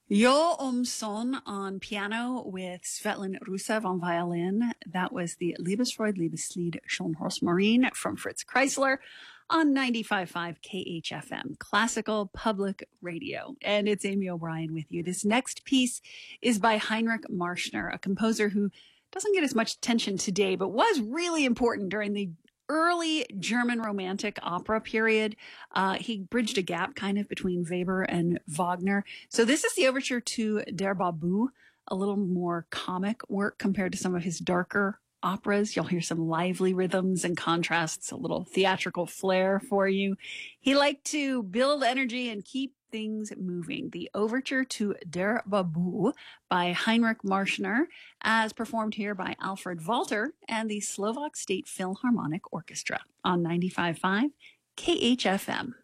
Jo Son on piano with Svetlin Rusev on violin. That was the Liebesfreude, Liebeslied, Schon Rosmarin from Fritz Kreisler on 95.5 KHFM, classical public radio. And it's Amy O'Brien with you. This next piece is by Heinrich Marschner, a composer who doesn't get as much attention today, but was really important during the early German Romantic opera period. He bridged a gap kind of between Weber and Wagner. So this is the overture to Der Babu, a little more comic work compared to some of his darker operas. You'll hear some lively rhythms and contrasts, a little theatrical flair for you. He liked to build energy and keep things moving. The overture to Der Babu by Heinrich Marschner, as performed here by Alfred Walter and the Slovak State Philharmonic Orchestra on 95.5 KHFM.